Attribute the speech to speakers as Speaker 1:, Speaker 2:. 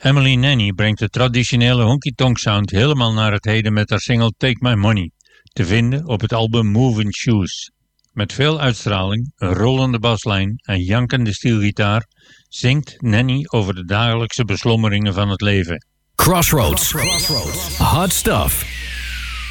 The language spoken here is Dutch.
Speaker 1: Emily Nanny brengt de traditionele honky-tonk sound helemaal naar het heden met haar single Take My Money, te vinden op het album Moving Shoes. Met veel uitstraling, een rollende baslijn en jankende stielgitaar zingt Nanny over de dagelijkse beslommeringen van het leven.
Speaker 2: Crossroads. Hot stuff.